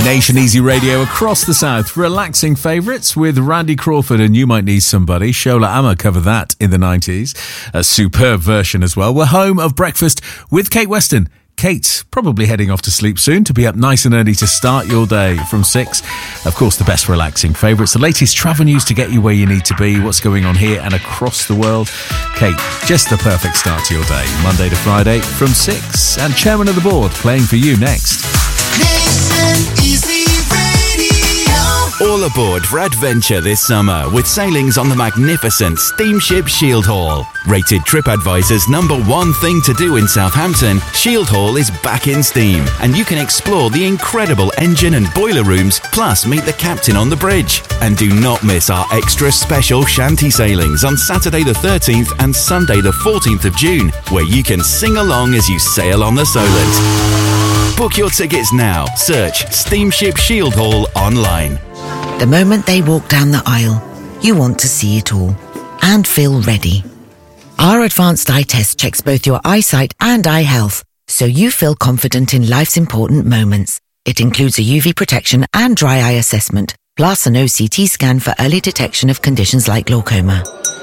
Nation Easy Radio across the south. Relaxing favourites with Randy Crawford and You Might Need Somebody. Shola Amma covered that in the 90s. A superb version as well. We're home of Breakfast with Kate Weston. Kate, probably heading off to sleep soon to be up nice and early to start your day from 6. Of course, the best relaxing favourites, the latest travel news to get you where you need to be, what's going on here and across the world. Kate, just the perfect start to your day, Monday to Friday from 6. And Chairman of the Board playing for you next. Nation Easy Radio. All aboard for adventure this summer with sailings on the magnificent steamship Shield Hall. Rated TripAdvisor's #1 thing to do in Southampton, Shield Hall is back in steam and you can explore the incredible engine and boiler rooms, plus meet the captain on the bridge. And do not miss our extra special shanty sailings on Saturday the 13th and Sunday the 14th of June, where you can sing along as you sail on the Solent. Book your tickets now. Search Steamship Shield Hall online. The moment they walk down the aisle, you want to see it all and feel ready. Our advanced eye test checks both your eyesight and eye health, so you feel confident in life's important moments. It includes a UV protection and dry eye assessment, plus an OCT scan for early detection of conditions like glaucoma.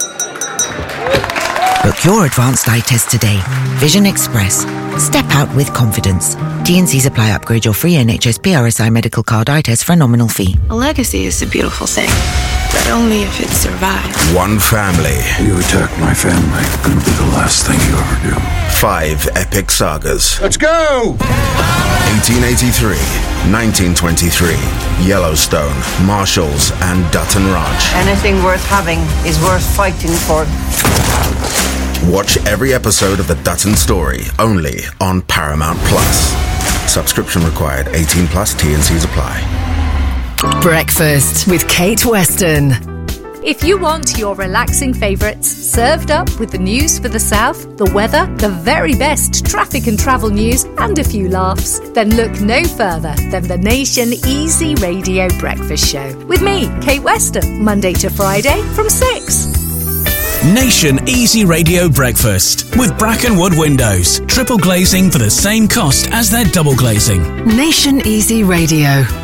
Book your advanced eye test today. Vision Express. Step out with confidence. T&Cs apply. Upgrade your free NHS PRSI medical card eye test for a nominal fee. A legacy is a beautiful thing, but only if it survives. One family. You attack my family, gonna be the last thing you ever do. 5 epic sagas. Let's go! 1883, 1923, Yellowstone, Marshalls, and Dutton Ranch. Anything worth having is worth fighting for. Watch every episode of The Dutton Story, only on Paramount Plus. Subscription required, 18 plus, T&Cs apply. Breakfast with Kate Weston. If you want your relaxing favourites served up with the news for the south, the weather, the very best traffic and travel news, and a few laughs, then look no further than the Nation Easy Radio Breakfast Show. With me, Kate Weston, Monday to Friday from 6. Nation Easy Radio Breakfast with Brackenwood Windows. Triple glazing for the same cost as their double glazing. Nation Easy Radio.